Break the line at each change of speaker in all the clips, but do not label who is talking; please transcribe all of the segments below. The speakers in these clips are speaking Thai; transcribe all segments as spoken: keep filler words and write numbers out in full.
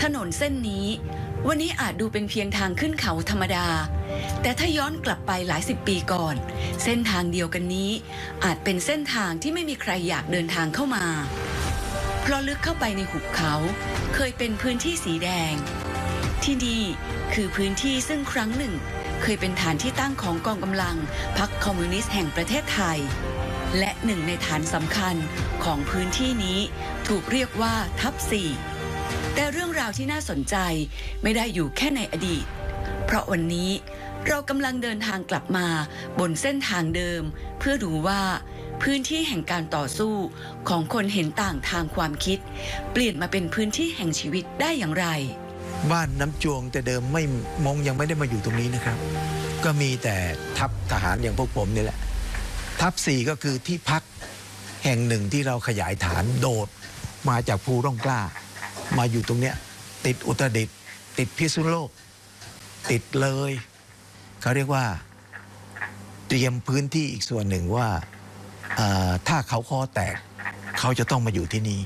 ถนนเส้นนี้วันนี้อาจดูเป็นเพียงทางขึ้นเขาธรรมดาแต่ถ้าย้อนกลับไปหลายสิบปีก่อนเส้นทางเดียวกันนี้อาจเป็นเส้นทางที่ไม่มีใครอยากเดินทางเข้ามาเพราะลึกเข้าไปในหุบเขาเคยเป็นพื้นที่สีแดงที่นี่คือพื้นที่ซึ่งครั้งหนึ่งเคยเป็นฐานที่ตั้งของกองกำลังพรรคคอมมิวนิสต์แห่งประเทศไทยและหนึ่งในฐานสำคัญของพื้นที่นี้ถูกเรียกว่าทับสี่แต่เรื่องราวที่น่าสนใจไม่ได้อยู่แค่ในอดีตเพราะวันนี้เรากำลังเดินทางกลับมาบนเส้นทางเดิมเพื่อดูว่าพื้นที่แห่งการต่อสู้ของคนเห็นต่างทางความคิดเปลี่ยนมาเป็นพื้นที่แห่งชีวิตได้อย่างไร
บ้านน้ำจวงแต่เดิมไม่มงยังไม่ได้มาอยู่ตรงนี้นะครับก็มีแต่ทัพทหารอย่างพวกผมนี่แหละทัพสี่ก็คือที่พักแห่งหนึ่งที่เราขยายฐานโดดมาจากภูร่องกล้ามาอยู่ตรงเนี้ยติดอุตรดิตถ์ติดพิษณุโลกติดเลยเขาเรียกว่าเตรียมพื้นที่อีกส่วนหนึ่งว่าถ้าเขาคอแตกเขาจะต้องมาอยู่ที่นี่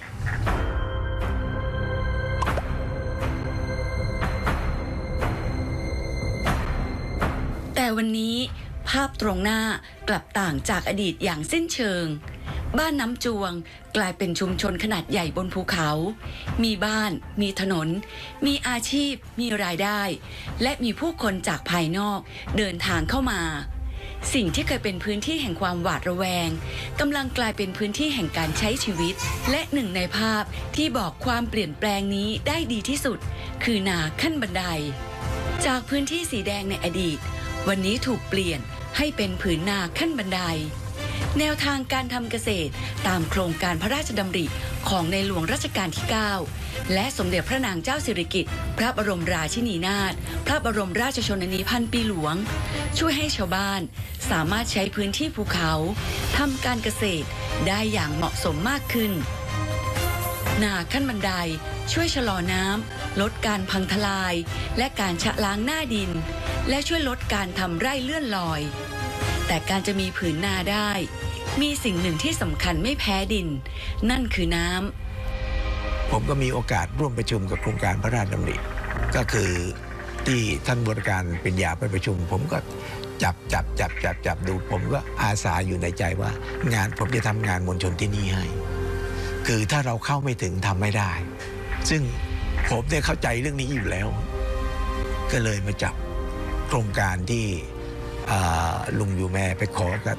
แต่วันนี้ภาพตรงหน้ากลับต่างจากอดีตอย่างสิ้นเชิงบ้านน้ำจวงกลายเป็นชุมชนขนาดใหญ่บนภูเขามีบ้านมีถนนมีอาชีพมีรายได้และมีผู้คนจากภายนอกเดินทางเข้ามาสิ่งที่เคยเป็นพื้นที่แห่งความหวาดระแวงกำลังกลายเป็นพื้นที่แห่งการใช้ชีวิตและหนึ่งในภาพที่บอกความเปลี่ยนแปลงนี้ได้ดีที่สุดคือนาขั้นบันไดจากพื้นที่สีแดงในอดีตวันนี้ถูกเปลี่ยนให้เป็นผืนนาขั้นบันไดแนวทางการทำเกษตรตามโครงการพระราชดำริของในหลวงรัชกาลที่เก้าและสมเด็จพระนางเจ้าสิริกิติ์พระบรมราชินีนาถพระบรมราชชนนีพันปีหลวงช่วยให้ชาวบ้านสามารถใช้พื้นที่ภูเขาทำการเกษตรได้อย่างเหมาะสมมากขึ้นนาขั้นบันไดช่วยชะลอน้ำลดการพังทลายและการชะล้างหน้าดินและช่วยลดการทำไร่เลื่อนลอยแต่การจะมีผืนนาได้มีสิ่งหนึ่งที่สำคัญไม่แพ้ดินนั่นคือน้ำ
ผมก็มีโอกาสร่วมประชุมกับโครงการพระราชดำริก็คือที่ท่านบริการเป็นยาไปประชุมผมก็จับจับจับจับจับดูผมก็อาสาอยู่ในใจว่างานผมจะทำงานมวลชนที่นี่ให้คือถ้าเราเข้าไม่ถึงทำไม่ได้ซึ่งผมเนี่ยเข้าใจเรื่องนี้อยู่แล้วก็เลยมาจับโครงการที่ลุงอยู่แม่ไปขอกับ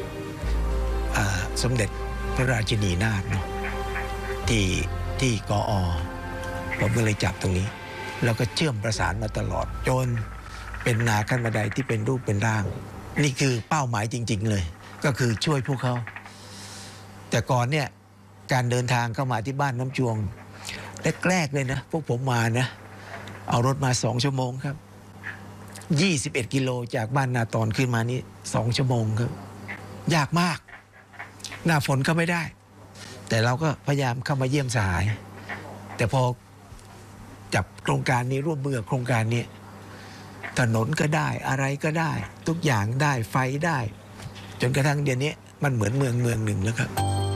สมเด็จพระราชินีนาถเนาะที่ที่กอ.ผมก็เลยจับตรงนี้แล้วก็เชื่อมประสานมาตลอดจนเป็นนาขั้นบันไดที่เป็นรูปเป็นร่างนี่คือเป้าหมายจริงๆเลยก็คือช่วยพวกเขาแต่ก่อนเนี่ยการเดินทางเข้ามาที่บ้านน้ำจวงแรกๆเลยนะพวกผมมานะเอารถมาสองชั่วโมงครับยี่สิบเอ็ดกิโลจากบ้านนาตอนขึ้นมานี่สองชั่วโมงครับยากมากหน้าฝนก็ไม่ได้แต่เราก็พยายามเข้ามาเยี่ยมสหายแต่พอจับโครงการนี้ร่วมมือกับโครงการนี้ถนนก็ได้อะไรก็ได้ทุกอย่างได้ไฟได้จนกระทั่งเดี๋ยวนี้มันเหมือนเมืองเมืองหนึ่งแล้วครับ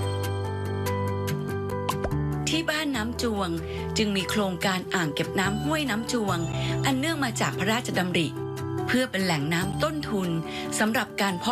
ที่บ้านน้ำจวงจึงมีโครงการอ่างเก็บน้ำห้วยน้ำจวงอันเนื่องมาจากพระราชดำริเพื่อเป็นแหล่งน้ำต้นทุนสำหรับการเพาะ